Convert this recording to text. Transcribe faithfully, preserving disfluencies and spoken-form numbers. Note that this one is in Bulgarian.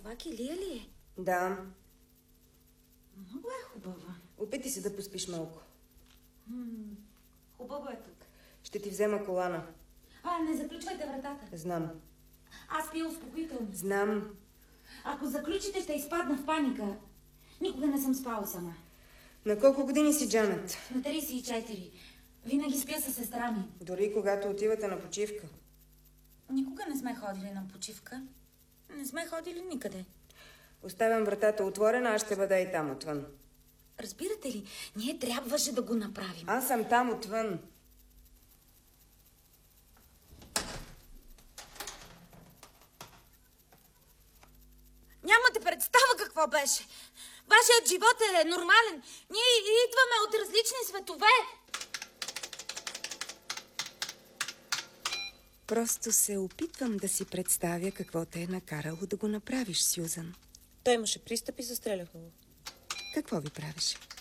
Това килия ли е? Да. Много е хубава. Опитай се да поспиш малко. М- хубаво е тук. Ще ти взема колана. А, не заключвайте вратата. Знам. Аз пия успокоително. Знам. Ако заключите, ще изпадна в паника. Никога не съм спала сама. На колко години си, Джанет? На тридесет и четири. Винаги спя със сестра ми. Дори когато отивате на почивка. Никога не сме ходили на почивка. Не сме ходили никъде. Оставям вратата отворена, аз ще бъда и там отвън. Разбирате ли, ние трябваше да го направим. Аз съм там отвън. Нямате представа какво беше. Вашият живот е нормален. Ние идваме от различни светове. Просто се опитвам да си представя какво те е накарало да го направиш, Сюзан. Той имаше пристъп и застреляха го. Какво ви правиш?